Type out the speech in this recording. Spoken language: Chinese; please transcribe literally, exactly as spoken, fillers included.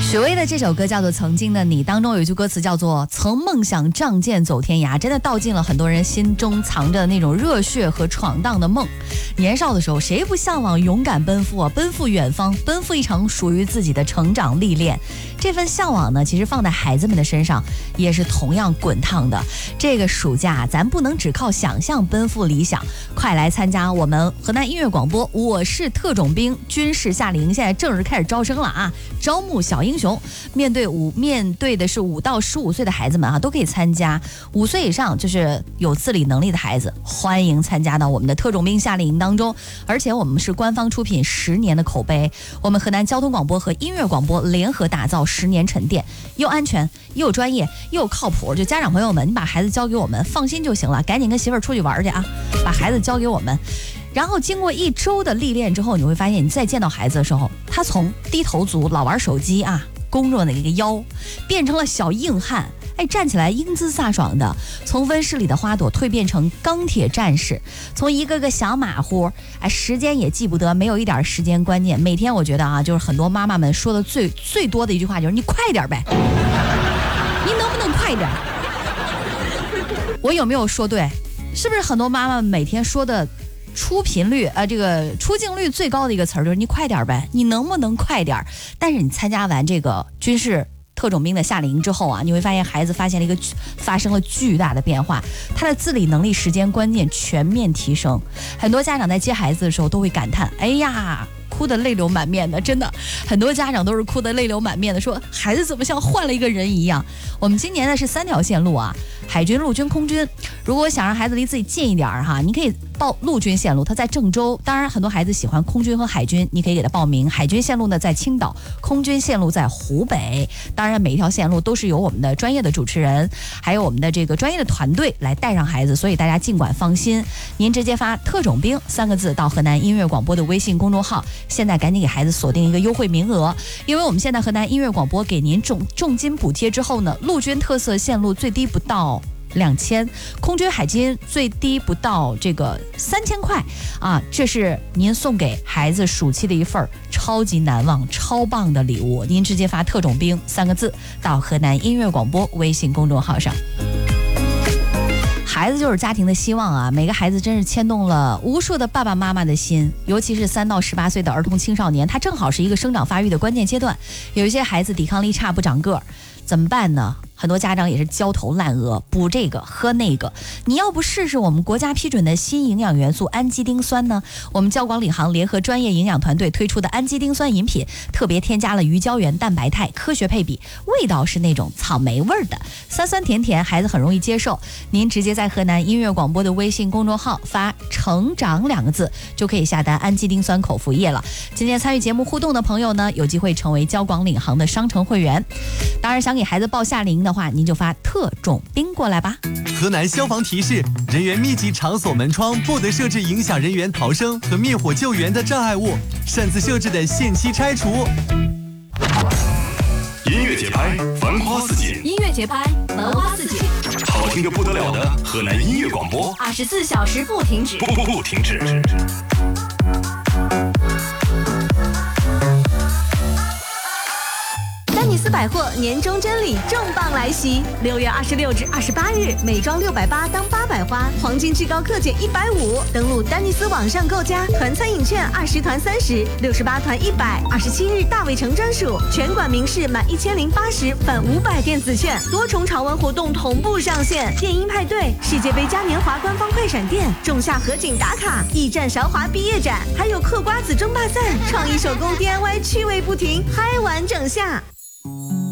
许巍的这首歌叫做《曾经的你》，当中有一句歌词叫做“曾梦想仗剑走天涯”，真的道尽了很多人心中藏着那种热血和闯荡的梦。年少的时候，谁不向往勇敢奔赴啊？奔赴远方，奔赴一场属于自己的成长历练。这份向往呢，其实放在孩子们的身上也是同样滚烫的。这个暑假，咱不能只靠想象奔赴理想，快来参加我们河南音乐广播我是特种兵军事夏令营，现在正式开始招生了啊！招募小英雄，面对五面对的是五到十五岁的孩子们啊，都可以参加。五岁以上就是有自理能力的孩子，欢迎参加到我们的特种兵夏令营当中。而且我们是官方出品十年的口碑，我们河南交通广播和音乐广播联合打造十年沉淀，又安全又专业又靠谱。就家长朋友们，你把孩子交给我们，放心就行了，赶紧跟媳妇儿出去玩去啊，把孩子交给我们。然后经过一周的历练之后，你会发现你再见到孩子的时候，他从低头族老玩手机啊，弓着那个腰，变成了小硬汉，哎，站起来英姿飒爽的，从温室里的花朵蜕变成钢铁战士，从一个个小马虎，哎，时间也记不得，没有一点时间观念。每天我觉得啊，就是很多妈妈们说的最最多的一句话就是你快点呗，你能不能快点？我有没有说对？是不是很多妈妈每天说的出频率呃，这个出镜率最高的一个词儿就是你快点呗，你能不能快点？但是你参加完这个军事特种兵的夏令营之后啊，你会发现孩子发现了一个发生了巨大的变化，他的自理能力、时间观念全面提升。很多家长在接孩子的时候都会感叹：哎呀，哭得泪流满面的，真的，很多家长都是哭得泪流满面的，说孩子怎么像换了一个人一样。我们今年呢是三条线路啊，海军、陆军、空军。如果想让孩子离自己近一点哈，你可以报陆军线路，它在郑州。当然，很多孩子喜欢空军和海军，你可以给他报名。海军线路呢在青岛，空军线路在湖北。当然，每一条线路都是由我们的专业的主持人，还有我们的这个专业的团队来带上孩子，所以大家尽管放心。您直接发“特种兵”三个字到河南音乐广播的微信公众号，现在赶紧给孩子锁定一个优惠名额，因为我们现在河南音乐广播给您重重金补贴之后呢，陆军特色线路最低不到两千，空军海军最低不到这个三千块啊！这是您送给孩子暑期的一份超级难忘、超棒的礼物。您直接发“特种兵”三个字到河南音乐广播微信公众号上。孩子就是家庭的希望啊！每个孩子真是牵动了无数的爸爸妈妈的心，尤其是三到十八岁的儿童青少年，他正好是一个生长发育的关键阶段。有一些孩子抵抗力差，不长个儿，怎么办呢？很多家长也是焦头烂额，补这个喝那个。你要不试试我们国家批准的新营养元素氨基丁酸呢？我们交广领航联合专业营养团队推出的氨基丁酸饮品，特别添加了鱼胶原蛋白肽，科学配比，味道是那种草莓味的，酸酸甜甜，孩子很容易接受。您直接在河南音乐广播的微信公众号发“成长”两个字，就可以下单氨基丁酸口服液了。今天参与节目互动的朋友呢，有机会成为交广领航的商城会员。当然，想给孩子报夏令营的话，您就发特种兵过来吧。 河南消防提示：人员密集场所门窗不得设置影响人员逃生和灭火救援的障碍物，擅自设置的限期拆除。 音乐节拍，繁花似锦； 音乐节拍，繁花似锦。 好听的不得了的河南音乐广播， 二十四小时不停止， 不不不停止。 丹尼斯百货年终真理重磅来袭，六月二十六至二十八日，美妆六百八当八百花，黄金至高克减一百五。登录丹尼斯网上购价，团餐饮券二十团三十，六十八团一百。二十七日大伟城专属，全馆名士满一千零八十返五百电子券，多重潮玩活动同步上线。电音派对、世界杯嘉年华官方快闪店、仲夏河景打卡、驿站韶华毕业展，还有嗑瓜子争霸赛、创意手工 D I Y 趣味不停，嗨玩整下。